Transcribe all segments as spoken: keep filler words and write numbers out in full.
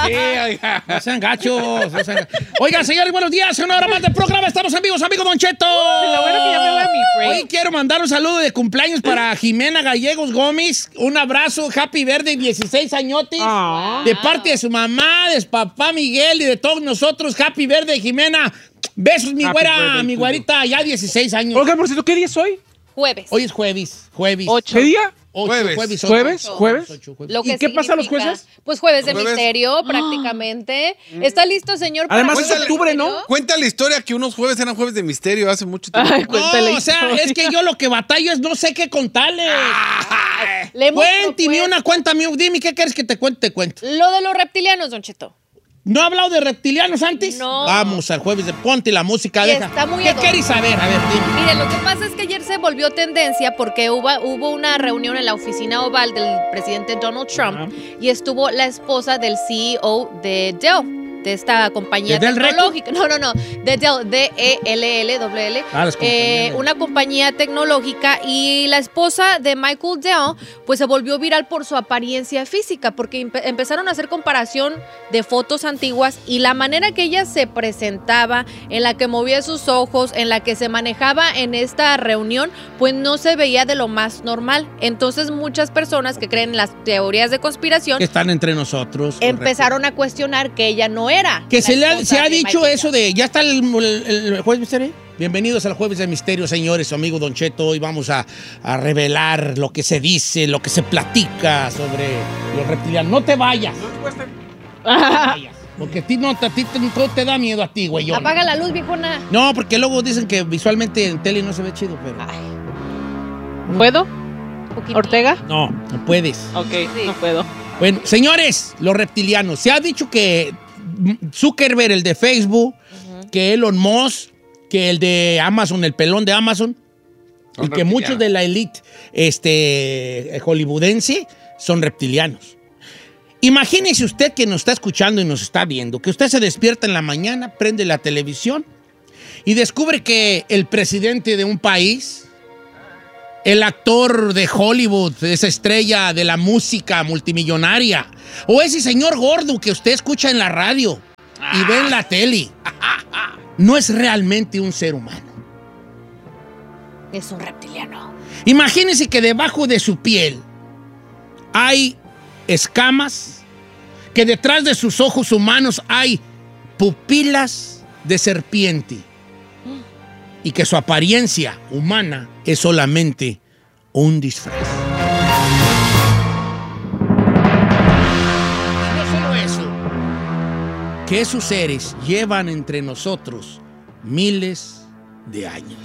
Sí, oiga. No sean gachos. No sean... Oigan, señores, buenos días. Una hora más del programa. Estamos amigos, amigo Don Cheto. Lo bueno que ya me voy a mi break. Hoy quiero mandar un saludo de cumpleaños para Jimena Gallegos Gómez. Un abrazo, happy birthday, dieciséis añotes. Oh. De parte de su mamá, de su papá Miguel y de todos nosotros. Happy birthday, Jimena. Besos, mi Happy güera, birthday, mi tuyo. güerita, ya dieciséis años. Oiga, por cierto, ¿qué día es hoy? Jueves. Hoy es jueves, jueves. Ocho. ¿Qué día? Ocho, Jueves. jueves, ocho. ¿Jueves? Ocho, ¿Jueves? ocho, jueves. Lo ¿Y que qué pasa los significa- jueves? Pues jueves de Jueves. misterio, prácticamente. ¿Está listo, señor? para Además, jueves es de octubre, ¿no? misterio? Cuenta la historia que unos jueves eran jueves de misterio hace mucho tiempo. Ay, cuéntale. No, o sea, es que yo lo que batallo es no sé qué contarles. Le hemos Cuéntame propuesto- una, cuéntame, dime, ¿qué quieres que te cuente? Te cuento. Lo de los reptilianos, Don Cheto. ¿No ha hablado de reptilianos antes? No. Vamos al jueves de ponte la música, Y deja. está muy ¿Qué ad hoc. quieres saber? A ver, dime. Mire, lo que pasa es que ayer se volvió tendencia porque hubo, hubo una reunión en la oficina oval del presidente Donald Trump y estuvo la esposa del C E O de Dell, de esta compañía ¿De Dell Record? tecnológica. No, no, no, de Dell, D E L L, doble L. Ah, las Eh, compañías. una compañía tecnológica y la esposa de Michael Dell pues se volvió viral por su apariencia física porque empe- empezaron a hacer comparación de fotos antiguas y la manera que ella se presentaba, en la que movía sus ojos, en la que se manejaba en esta reunión, pues no se veía de lo más normal. Entonces muchas personas que creen en las teorías de conspiración Que están entre nosotros. empezaron a cuestionar que ella no era Que la se, le ha, esposa se ha de dicho Michael eso Dell. de. ¿Ya está el, el- el jueves de misterio? Bienvenidos al jueves de misterio, señores. Su amigo Don Cheto. Hoy vamos a, a revelar lo que se dice, lo que se platica sobre los reptilianos. No te vayas. No te vayas. Porque a ti no, a ti te, no te da miedo a ti, güey. Apaga la luz, viejona. No, porque luego dicen que visualmente en tele no se ve chido, pero. Ay, ¿Puedo? poquitito. ¿Ortega? No, no puedes. Ok, Sí. no puedo. Bueno, señores, los reptilianos. Se ha dicho que Zuckerberg, el de Facebook, que Elon Musk, que el de Amazon, el pelón de Amazon, Son y que muchos reptilianos. de la elite este, hollywoodense son reptilianos. Imagínese usted que nos está escuchando y nos está viendo, que usted se despierta en la mañana, prende la televisión y descubre que el presidente de un país, el actor de Hollywood, esa estrella de la música multimillonaria, o ese señor gordo que usted escucha en la radio y ve en la tele, no es realmente un ser humano. Es un reptiliano. Imagínese que debajo de su piel hay escamas, que detrás de sus ojos humanos hay pupilas de serpiente y que su apariencia humana es solamente un disfraz. Y no solo eso, que esos seres llevan entre nosotros miles de años.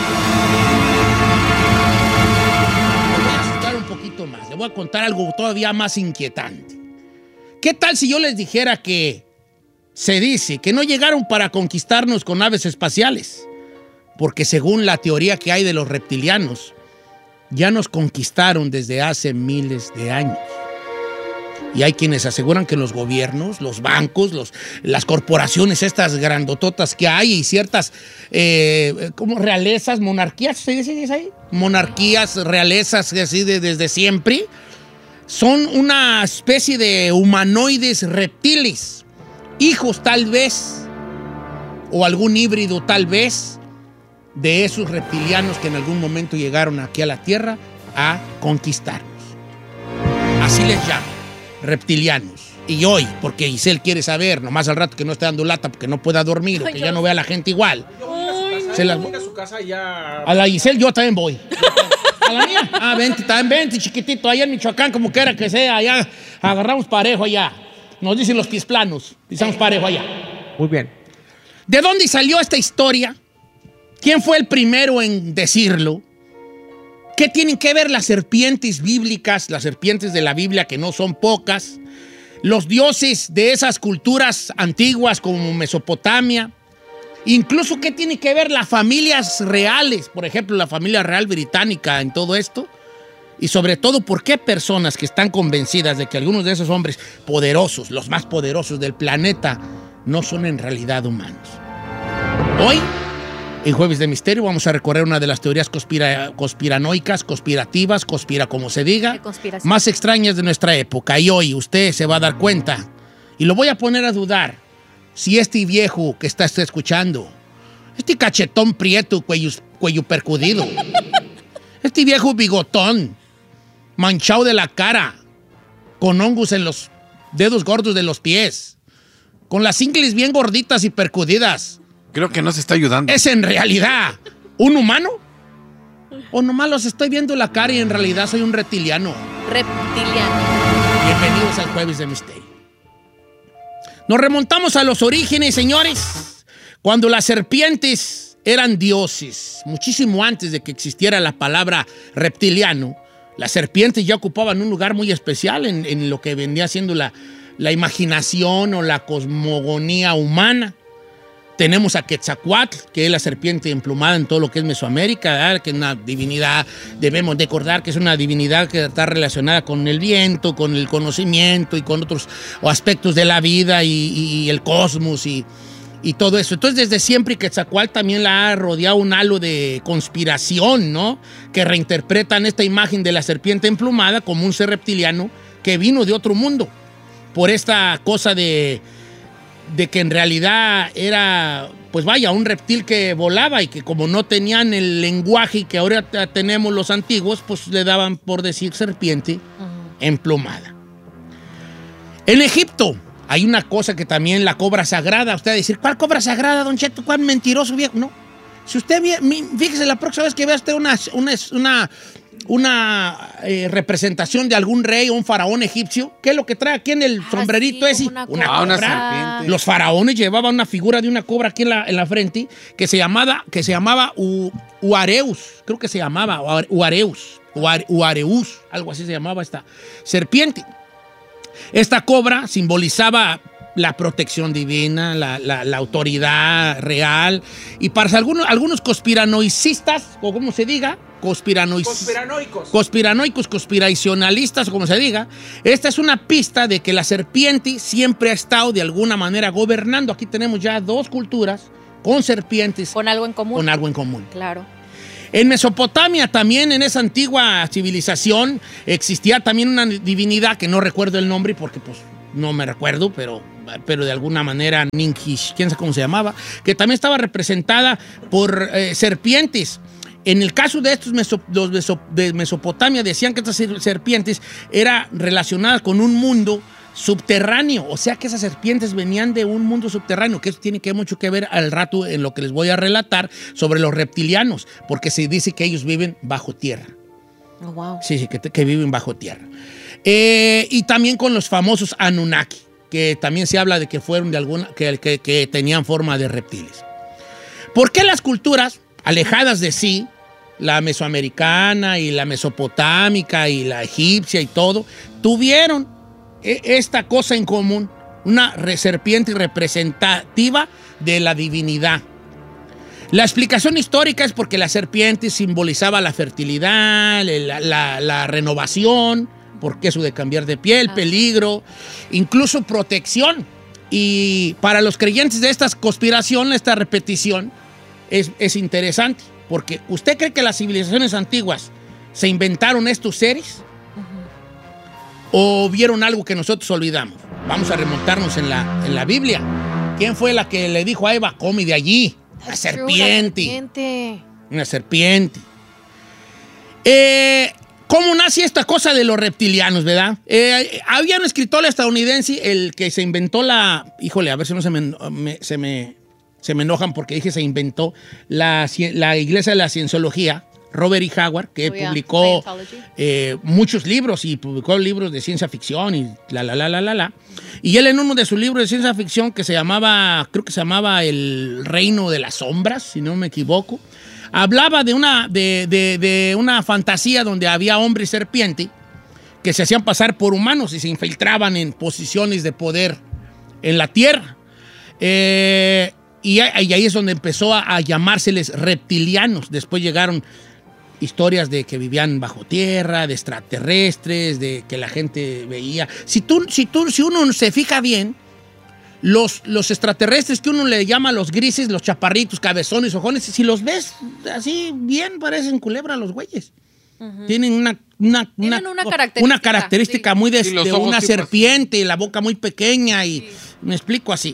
Le voy a asustar un poquito más, le voy a contar algo todavía más inquietante. ¿Qué tal si yo les dijera que se dice que no llegaron para conquistarnos con naves espaciales? Porque según la teoría que hay de los reptilianos, ya nos conquistaron desde hace miles de años. Y hay quienes aseguran que los gobiernos, los bancos, los, las corporaciones estas grandototas que hay y ciertas eh, como realezas, monarquías, ¿se dice eso ahí? Monarquías, realezas así de, desde siempre, son una especie de humanoides reptiles, hijos tal vez, o algún híbrido tal vez, de esos reptilianos que en algún momento llegaron aquí a la Tierra a conquistarnos. Así les llaman, reptilianos. Y hoy, porque Giselle quiere saber, nomás al rato que no esté dando lata porque no pueda dormir o que ya no vea a la gente igual. Se las- a su casa ya. A la Giselle yo también voy. ¿A la mía? Ah, vente, también vente, chiquitito, allá en Michoacán, como quiera que sea, allá agarramos parejo allá. Nos dicen los pies planos, pisamos parejo allá. Muy bien. ¿De dónde salió esta historia? ¿Quién fue el primero en decirlo? ¿Qué tienen que ver las serpientes bíblicas, las serpientes de la Biblia, que no son pocas? Los dioses de esas culturas antiguas como Mesopotamia. Incluso, ¿qué tiene que ver las familias reales? Por ejemplo, la familia real británica en todo esto. Y sobre todo, ¿por qué personas que están convencidas de que algunos de esos hombres poderosos, los más poderosos del planeta, no son en realidad humanos? Hoy, en Jueves de Misterio, vamos a recorrer una de las teorías conspira- conspiranoicas, conspirativas, conspira como se diga, De conspiración. más extrañas de nuestra época. Y hoy usted se va a dar cuenta Y lo voy a poner a dudar si este viejo que está, está escuchando, este cachetón prieto, cuello, cuello percudido, este viejo bigotón, manchado de la cara, con hongos en los dedos gordos de los pies, con las ingles bien gorditas y percudidas. Creo que no se está ayudando. ¿Es en realidad un humano? ¿O nomás los estoy viendo la cara y en realidad soy un reptiliano? Reptiliano. Bienvenidos al Jueves de Misterio. Nos remontamos a los orígenes, señores, cuando las serpientes eran dioses. Muchísimo antes de que existiera la palabra reptiliano, las serpientes ya ocupaban un lugar muy especial en, en lo que vendría siendo la, la imaginación o la cosmogonía humana. Tenemos a Quetzalcóatl, que es la serpiente emplumada en todo lo que es Mesoamérica, ¿verdad? Que es una divinidad, debemos recordar que es una divinidad que está relacionada con el viento, con el conocimiento y con otros aspectos de la vida y, y, y el cosmos y, y todo eso. Entonces, desde siempre Quetzalcóatl también la ha rodeado un halo de conspiración, ¿no? Que reinterpretan esta imagen de la serpiente emplumada como un ser reptiliano que vino de otro mundo, por esta cosa de... de que en realidad era, pues vaya, un reptil que volaba y que como no tenían el lenguaje que ahora tenemos los antiguos, pues le daban por decir serpiente uh-huh. emplumada. En Egipto hay una cosa que también la cobra sagrada. Usted va a decir, ¿cuál cobra sagrada, don Cheto? ¿Cuál mentiroso viejo? No. Si usted ve, fíjese la próxima vez que vea usted una... una, una una eh, representación de algún rey o un faraón egipcio, ¿qué es lo que trae aquí en el ah, sombrerito sí, ese? Una, una cobra. Una serpiente. Los faraones llevaban una figura de una cobra aquí en la, en la frente que se llamaba, que se llamaba U, Uareus, creo que se llamaba Uareus, Uare, Uareus, algo así se llamaba esta serpiente. Esta cobra simbolizaba la protección divina, la, la, la autoridad real, y para algunos, algunos conspiranoicistas, o como se diga, Conspiranoic... conspiranoicos. Conspiranoicos, conspiracionalistas, como se diga. Esta es una pista de que la serpiente siempre ha estado de alguna manera gobernando. Aquí tenemos ya dos culturas con serpientes. Con algo en común. Con algo en común. Claro. En Mesopotamia también, en esa antigua civilización, existía también una divinidad que no recuerdo el nombre porque pues no me recuerdo, pero, pero de alguna manera Ninkish, quién sabe cómo se llamaba, que también estaba representada por eh, serpientes. En el caso de estos meso, los meso, de Mesopotamia decían que estas serpientes eran relacionadas con un mundo subterráneo, o sea que esas serpientes venían de un mundo subterráneo, que eso tiene que mucho que ver al rato en lo que les voy a relatar sobre los reptilianos, porque se dice que ellos viven bajo tierra. Oh, wow. Sí, sí, que, que viven bajo tierra. Eh, y también con los famosos Anunnaki, que también se habla de que fueron de alguna, que, que, que tenían forma de reptiles. ¿Por qué las culturas alejadas de sí, la mesoamericana y la mesopotámica y la egipcia y todo, tuvieron esta cosa en común, una serpiente representativa de la divinidad? La explicación histórica es porque la serpiente simbolizaba la fertilidad, la, la, la renovación, porque eso de cambiar de piel, peligro, incluso protección. Y para los creyentes de esta conspiración, esta repetición, Es, es interesante, porque ¿usted cree que las civilizaciones antiguas se inventaron estos seres? Uh-huh. ¿O vieron algo que nosotros olvidamos? Vamos a remontarnos en la, en la Biblia. ¿Quién fue la que le dijo a Eva, come de allí? La serpiente. True, la serpiente. Una serpiente. Eh, ¿Cómo nace esta cosa de los reptilianos, verdad? Eh, había un escritor estadounidense, el que se inventó la... Híjole, a ver si no se me... me se me Se me enojan porque dije se inventó la, la Iglesia de la Cienciología, Robert E. Howard, que oh, yeah. publicó eh, muchos libros y publicó libros de ciencia ficción y la, la, la, la, la, la. Y él en uno de sus libros de ciencia ficción que se llamaba, creo que se llamaba El Reino de las Sombras, si no me equivoco, hablaba de una, de, de, de una fantasía donde había hombre y serpiente que se hacían pasar por humanos y se infiltraban en posiciones de poder en la Tierra. Eh... Y ahí es donde empezó a, a llamárseles reptilianos. Después llegaron historias de que vivían bajo tierra, de extraterrestres, de que la gente veía. Si, tú, si, tú, si uno se fija bien, los, los extraterrestres que uno le llama los grises, los chaparritos, cabezones, ojones, si los ves así bien, parecen culebra los güeyes. Uh-huh. Tienen una, una, una, una característica, una característica sí. muy de, Sí, los de ojos una tipo serpiente, la boca muy pequeña y Sí. me explico así.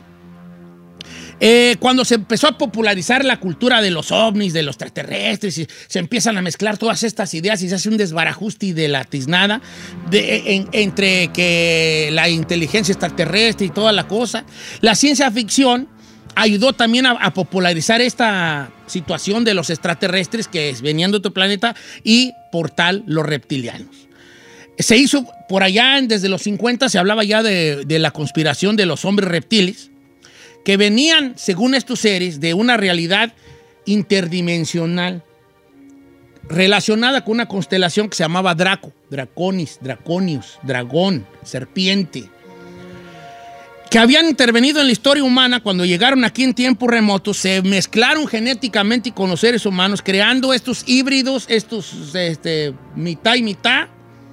Eh, cuando se empezó a popularizar la cultura de los ovnis, de los extraterrestres, y se empiezan a mezclar todas estas ideas y se hace un desbarajuste de la tiznada de, en, entre que la inteligencia extraterrestre y toda la cosa, la ciencia ficción ayudó también a, a popularizar esta situación de los extraterrestres que venían de otro planeta y, por tal, los reptilianos. Se hizo por allá, desde los cincuenta, se hablaba ya de, de la conspiración de los hombres reptiles, que venían, según estos seres, de una realidad interdimensional relacionada con una constelación que se llamaba Draco, Draconis, Draconius, dragón, serpiente, que habían intervenido en la historia humana cuando llegaron aquí en tiempos remotos, se mezclaron genéticamente con los seres humanos, creando estos híbridos, estos este, mitad y mitad,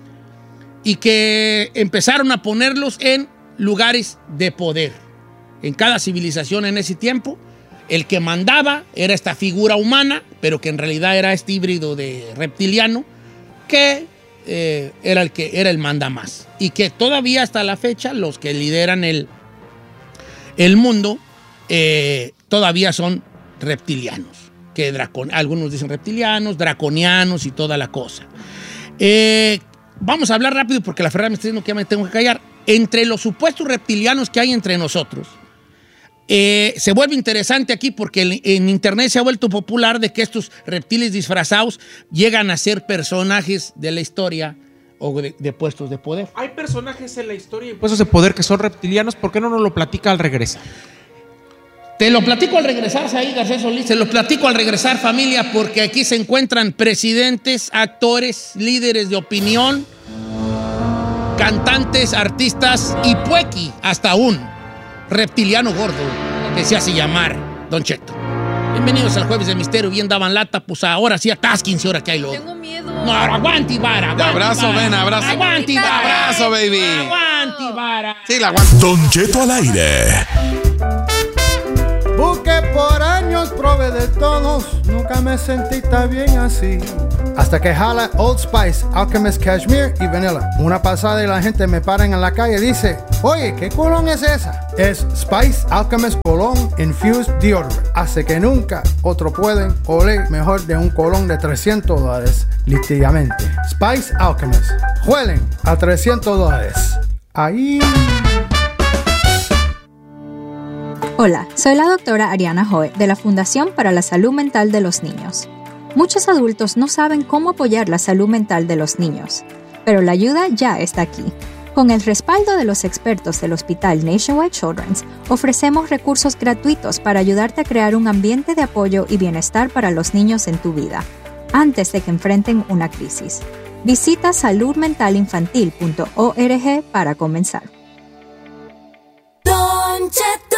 y que empezaron a ponerlos en lugares de poder. En cada civilización en ese tiempo, el que mandaba era esta figura humana, pero que en realidad era este híbrido de reptiliano, que eh, era el que era el mandamás. Y que todavía hasta la fecha los que lideran el, el mundo eh, todavía son reptilianos. Que dracon, algunos dicen reptilianos, draconianos y toda la cosa. Eh, vamos a hablar rápido porque la Ferrari me está diciendo que ya me tengo que callar. Entre los supuestos reptilianos que hay entre nosotros, Eh, se vuelve interesante aquí porque en, en internet se ha vuelto popular de que estos reptiles disfrazados llegan a ser personajes de la historia o de, de puestos de poder. Hay personajes en la historia y puestos de poder que son reptilianos. ¿Por qué no nos lo platica al regresar? Te lo platico al regresar, Said Garcés Solís. Te lo platico al regresar, familia, porque aquí se encuentran presidentes, actores, líderes de opinión, cantantes, artistas y puequi, hasta un reptiliano gordo que se hace llamar Don Cheto. Bienvenidos al Jueves de Misterio. Bien daban lata, pues ahora sí atásquense, ahora que hay lo. Tengo miedo. No, aguante, vara. Aguante, Abrazo, vara. ven, abrazo. Aguante, vara. Abrazo, baby. Aguante, vara. Sí, la aguanto. Don Cheto al aire. Busqué por años, probé de todos, nunca me sentí tan bien así. Hasta que jala Old Spice, Alchemist Cashmere y Vanilla. Una pasada y la gente me paran en la calle y dice, oye, ¿qué colón es esa? Es Spice Alchemist Cologne Infused Deodorant. Hace que nunca otro pueden oler mejor de un colón de trescientos dólares, literalmente. Spice Alchemist. Huelen a trescientos dólares. Ahí... Hola, soy la doctora Ariana Hoy de la Fundación para la Salud Mental de los Niños. Muchos adultos no saben cómo apoyar la salud mental de los niños, pero la ayuda ya está aquí. Con el respaldo de los expertos del Hospital Nationwide Children's, ofrecemos recursos gratuitos para ayudarte a crear un ambiente de apoyo y bienestar para los niños en tu vida, antes de que enfrenten una crisis. Visita salud mental infantil punto org para comenzar. Don Cheto.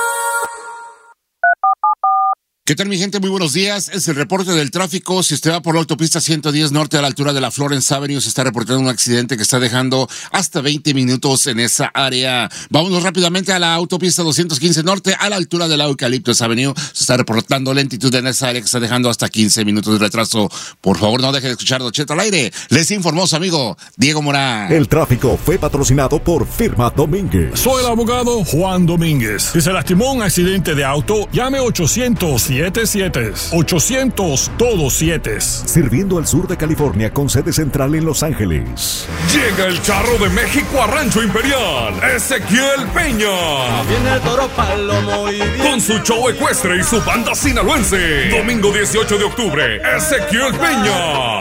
¿Qué tal, mi gente? Muy buenos días. Es el reporte del tráfico. Si usted va por la autopista ciento diez norte a la altura de la Florence Avenue, se está reportando un accidente que está dejando hasta veinte minutos en esa área. Vámonos rápidamente a la autopista doscientos quince norte a la altura de la Eucaliptus Avenue. Se está reportando lentitud en esa área que está dejando hasta quince minutos de retraso. Por favor, no deje de escuchar Don Cheto al aire. Les informó su amigo Diego Morán. El tráfico fue patrocinado por Firma Domínguez. Soy el abogado Juan Domínguez. Si se lastimó un accidente de auto, llame ochocientos siete siete. ochocientos todos siete. Sirviendo al sur de California con sede central en Los Ángeles. Llega el charro de México a Rancho Imperial, Ezequiel Peña. Viene el toro palomo y bien. Con su show ecuestre y su banda sinaloense. Domingo dieciocho de octubre, Ezequiel Peña.